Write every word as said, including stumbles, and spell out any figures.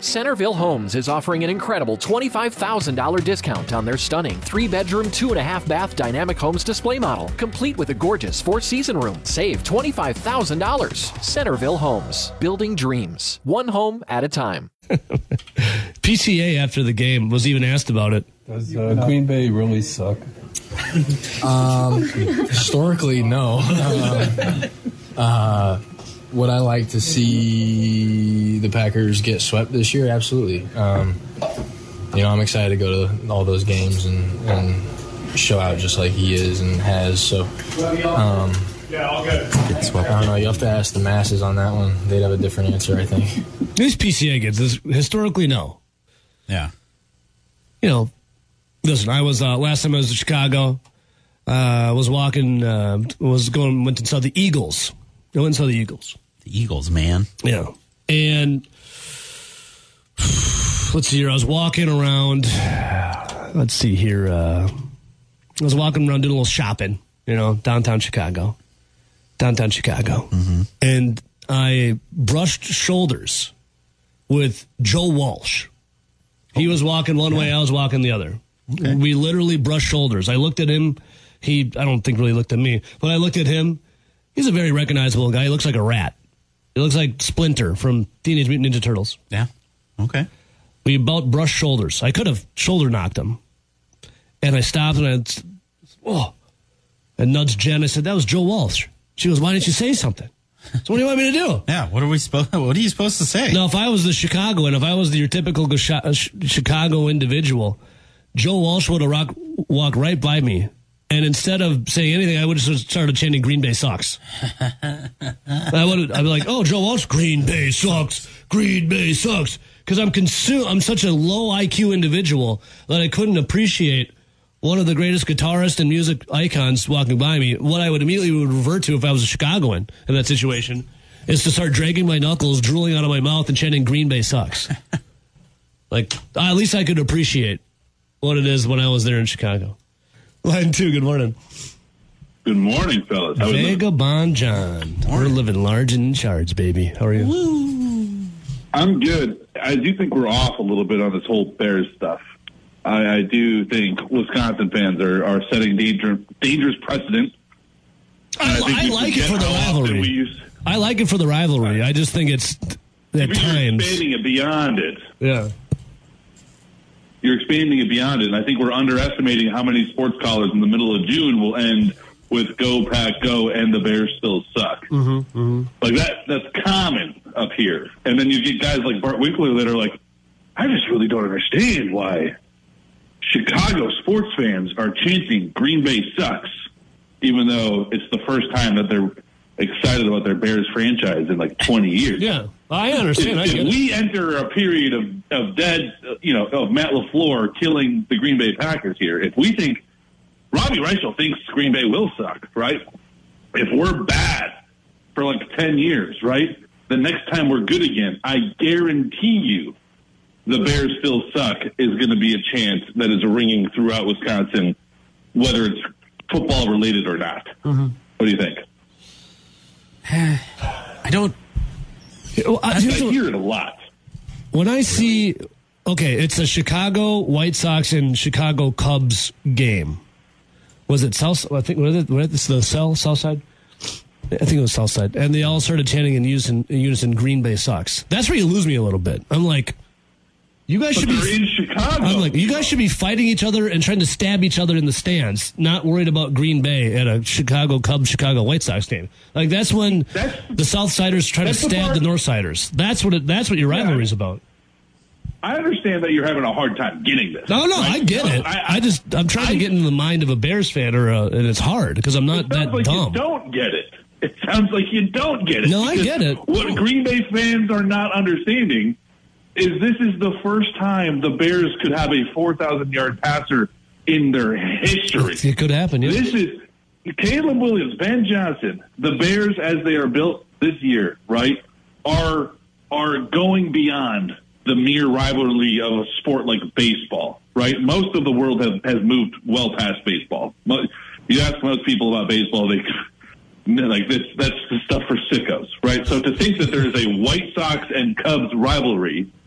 Centerville Homes is offering an incredible twenty-five thousand dollars discount on their stunning three-bedroom, two-and-a-half bath dynamic homes display model, complete with a gorgeous four-season room. Save twenty-five thousand dollars. Centerville Homes, building dreams, one home at a time. P C A after the game was even asked about it. Does uh, Green Bay really suck? Um, historically, no. Uh, uh, would I like to see the Packers get swept this year? Absolutely. Um, you know, I'm excited to go to all those games and, and show out just like he is and has. So, um, I don't know. You have to ask the masses on that one. They'd have a different answer, I think. These P C A games, this, historically, no. Yeah. You know, listen, I was, uh, last time I was in Chicago, I uh, was walking, uh, was going, went and saw the Eagles. I went and saw the Eagles. The Eagles, man. Yeah. And let's see here. I was walking around. Let's see here. Uh, I was walking around doing a little shopping, you know, downtown Chicago. Downtown Chicago. Mm-hmm. And I brushed shoulders with Joe Walsh. He was walking one way, I was walking the other. Okay. We literally brushed shoulders. I looked at him. He, I don't think really looked at me, but I looked at him. He's a very recognizable guy. He looks like a rat. He looks like Splinter from Teenage Mutant Ninja Turtles. Yeah. Okay. We about brushed shoulders. I could have shoulder knocked him. And I stopped and I, oh, and nudged Jen. I said, that was Joe Walsh. She goes, why didn't you say something? So what do you want me to do? Yeah. What are we supposed? What are you supposed to say? Now, if I was the Chicagoan, if I was the, your typical Chicago individual, Joe Walsh would have rock, walked right by me. And instead of saying anything, I would have started chanting Green Bay sucks. I would I'd be like, oh, Joe Walsh, Green Bay sucks. Green Bay sucks. Because I'm consumed, I'm such a low I Q individual that I couldn't appreciate one of the greatest guitarists and music icons walking by me. What I would immediately would revert to if I was a Chicagoan in that situation is to start dragging my knuckles, drooling out of my mouth, and chanting Green Bay sucks. Like, at least I could appreciate what it is when I was there in Chicago. Line two, good morning. Good morning, fellas. How Vagabond John. We're living large and in charge, baby. How are you? Woo. I'm good. I do think we're off a little bit on this whole Bears stuff. I, I do think Wisconsin fans are, are setting danger, dangerous precedent. I, I, I like it for the rivalry. Use, I like it for the rivalry. I just think it's at times. Expanding it beyond it. Yeah. You're expanding it beyond it, and I think we're underestimating how many sports callers in the middle of June will end with "Go Pack Go" and the Bears still suck. Mm-hmm, mm-hmm. Like that, that's common up here. And then you get guys like Bart Winkler that are like, I just really don't understand why Chicago sports fans are chanting Green Bay sucks, even though it's the first time that they're excited about their Bears franchise in like twenty years. Yeah, I understand. If, I get if it. we enter a period of, of dead, you know, of Matt LaFleur killing the Green Bay Packers here, if we think Robbie Reichel thinks Green Bay will suck, right? If we're bad for like ten years, right? The next time we're good again, I guarantee you the Bears still suck is going to be a chant that is ringing throughout Wisconsin, whether it's football related or not. Mm-hmm. What do you think? I don't. Well, I, I hear it a lot. When I see, okay, it's a Chicago White Sox and Chicago Cubs game. Was it South? I think was it, was it the South South Side? I think it was South Side, and they all started chanting in unison, in unison "Green Bay sucks." That's where you lose me a little bit. I'm like, you guys But should they're be in Chicago. I'm like, you guys should be fighting each other and trying to stab each other in the stands, not worried about Green Bay at a Chicago Cubs, Chicago White Sox game. Like that's when That's- the South Siders try to that's the stab part- the North Siders. That's what it, that's what your rivalry is about. I understand that you're having a hard time getting this. No, no, right? I get it. I, I, just I'm trying I, to get into the mind of a Bears fan, or a, and it's hard because I'm not it that sounds like dumb. You don't get it. It sounds like you don't get it. No, I because get it. What Green Bay fans are not understanding is this is the first time the Bears could have a four thousand yard passer in their history. It could happen. Yeah. This is Caleb Williams, Ben Johnson. The Bears, as they are built this year, right, are are going beyond the mere rivalry of a sport like baseball, right? Most of the world has, has moved well past baseball. You ask most people about baseball, they like that's that's the stuff for sickos, right? So to think that there is a White Sox and Cubs rivalry